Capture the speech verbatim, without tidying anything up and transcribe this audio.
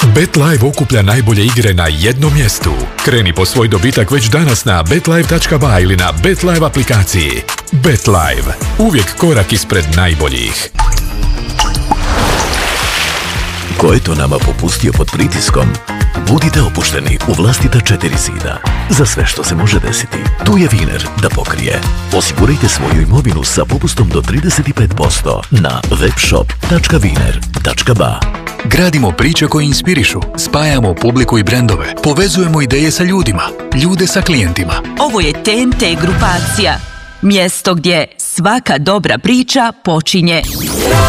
BetLive okuplja najbolje igre na jednom mjestu. Kreni po svoj dobitak već danas na bet live tačka ba ili na BetLive aplikaciji. BetLive. Uvijek korak ispred najboljih. Ko je to nama popustio pod pritiskom? Budite opušteni u vlastita četiri zida. Za sve što se može desiti, tu je Wiener da pokrije. Osigurajte svoju imovinu sa popustom do trideset pet posto na webshop tačka wiener tačka ba. Gradimo priče koje inspirišu, spajamo publiku i brendove, povezujemo ideje sa ljudima, ljude sa klijentima. Ovo je T N T grupacija. Mjesto gdje svaka dobra priča počinje